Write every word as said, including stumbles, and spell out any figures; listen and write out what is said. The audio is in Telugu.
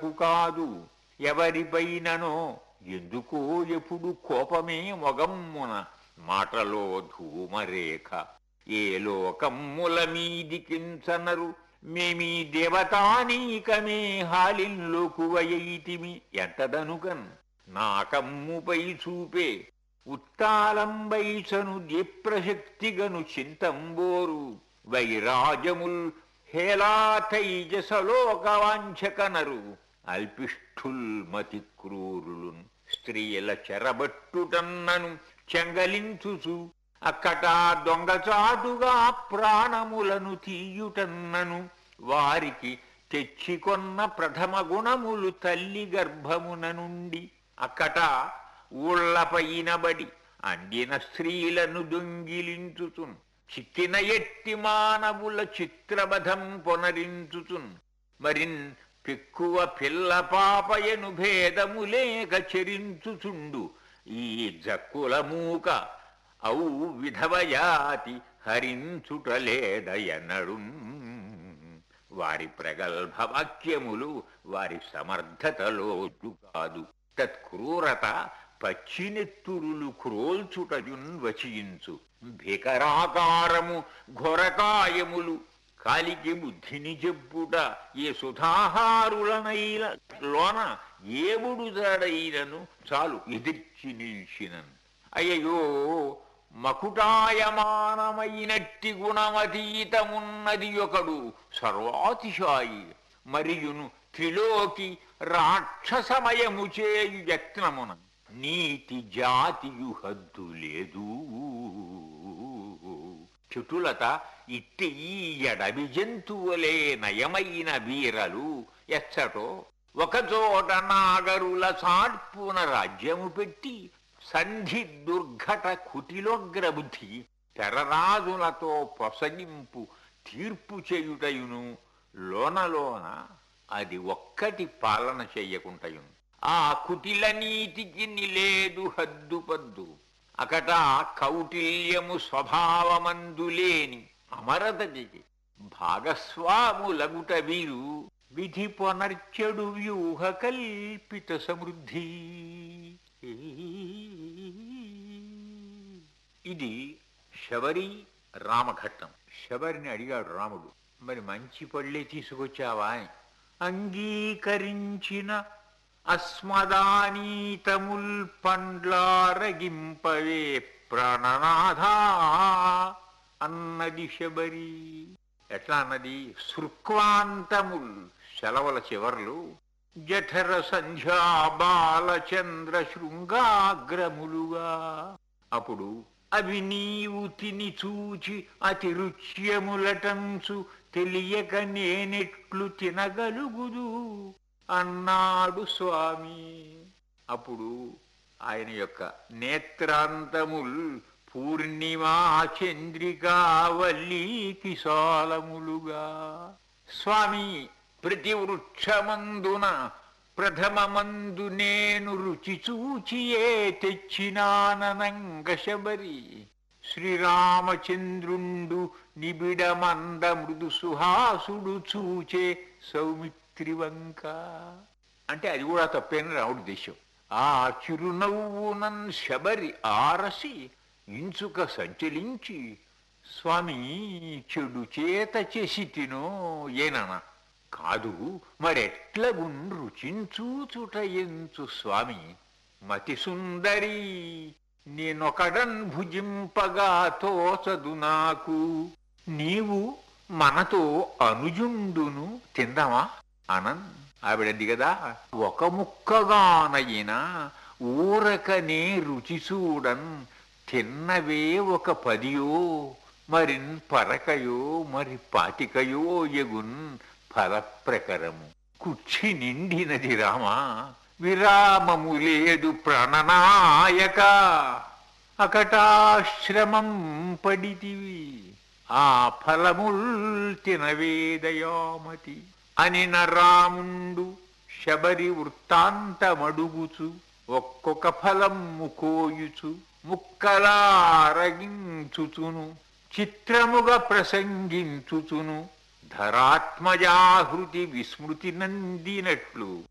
కొరకు కాదు ఎవరిపైననో ఎందుకో ఎప్పుడు కోపమే మొగమ్మున మాటలో ధూమరేఖ ఏ లోకమ్ముల మీదికించనరు మేమీ దేవతానీకమే హాలిన్లోకువయైతిమి ఎంతదనుకన్ నా కమ్ముపై చూపే ఉత్తాలంబైసను దీప్రశక్తిగను చింతంబోరు వైరాజముల్ హేళాతైజసలోకవాంఛకనరు అల్పిష్ఠుల్ మతి క్రూరులున్ స్త్రీల చెరబట్టుటన్నను చెంగలించుచు అక్కటా దొంగచాటుగా ప్రాణములను తీయుటన్నను వారికి తెచ్చికొన్న ప్రథమ గుణములు తల్లి గర్భమున నుండి అక్కట ఊళ్లపైనబడి అందిన స్త్రీలను దొంగిలించుచున్ చిక్కిన ఎట్టి మానవుల చిత్రబధం పొనరించుచున్ మరిన్ పెక్కువ పిల్ల పాపయను భేదములేక చెరించుచుండు ఈ జక్కుల మూక ఔ విధవయాతి హరించుటలేదయనడు వారి ప్రగల్భ వాక్యములు వారి సమర్థతలో కాదు తత్క్రూరత పచ్చినెత్తురులు క్రోల్చుటయున్ వచించు భీకరాకారము ఘోరకాయములు కాలికి బుద్ధిని చెప్పుట ఏ సుధాహారులనైన లోన ఏవుడు జడైనను చాలు ఎదిర్చి నిల్చినన్ అయ్యో మకుటాయమానమైనట్టి గుణమతీతమున్నది ఒకడు సర్వాతిశాయి మరియును త్రిలోకి రాక్షసమయము చేయు యత్నమున నీతి జాతియు హద్దు లేదు చుటులత ఇట్టి ఈ ఎడవి జంతువులే నయమైన వీరలు ఎచ్చటో ఒకచోట నాగరుల సాడ్పున రాజ్యము పెట్టి సంధి దుర్ఘట కుటిలోగ్రబుద్ధి తెరరాజులతో పొసగింపు తీర్పు చేయుటయును లోనలోన అది ఒక్కటి పాలన చెయ్యకుంటయును ఆ కుటిల నీతికి నిలేదు హద్దుపద్దు అకట కౌటిల్యము స్వభావమందులేని అమరతకి భాగస్వాములగుట వీరు విధి పొనర్చెడు వ్యూహ కల్పిత సమృద్ధి. ఇది శబరి రామఘట్టం. శబరిని అడిగాడు రాముడు, మరి మంచి పళ్ళే తీసుకొచ్చావా? అంగీకరించిన అస్మదానీతముల్ పండ్లారగింపవే ప్రాణనాథా అన్నది శబరి. ఎట్లా అన్నది? శృక్వాంతముల్ సెలవుల చివర్లు జఠర సంధ్యా బాలచంద్ర శృంగాగ్రములుగా. అప్పుడు అవి నీవు తిని చూచి అతి రుచ్యములటంచు తెలియక నేనెట్లు తినగలుగుదు అన్నాడు స్వామి. అప్పుడు ఆయన యొక్క నేత్రాంతముల్ పూర్ణిమా చంద్రికా వల్లీ కిశాలములుగా. స్వామి, ప్రతి వృక్షమందున ప్రథమమందు నేను రుచి చూచియే తెచ్చినానంగ శబరి. శ్రీరామచంద్రుండు నిబిడమంద మృదు సుహాసుడు చూచే సౌమిత్రివంక. అంటే అది కూడా తప్పేన రాముడి దేశం. ఆ చిరునవ్వునన్ శబరి ఆరసి ఇంచుక సంచలించి, స్వామి చెడు చేత చేసి తినో ఏననా? కాదు, మరెట్లగున్ రుచించూచుట ఎంచు స్వామి. మతి సుందరి నేనొకడన్ భుజింపగా తోచదు నాకు. నీవు మనతో అనుజుండును తిందామా అనన్. ఆవిడంది కదా, ఒక ముక్కగానయినా ఊరకనే రుచి చూడన్ తిన్నవే ఒక పదియో మరిన్ పరకయో మరి పాతికయో ఎగున్ ఫలప్రకరము. కుచ్చి నిండినది రామా, విరామము లేదు ప్రాణనాయక. అకటాశ్రమం పడితివి, ఆ ఫలముల్ తినవేదయామతి అనిన రాముండు శబరి వృత్తాంతమడుగుచు ఒక్కొక్క ఫలము కోయుచు ముక్కలారగించుచును చిత్రముగా ప్రసంగించుచును ధరాత్మజాహృతి విస్మృతి నందినట్లు.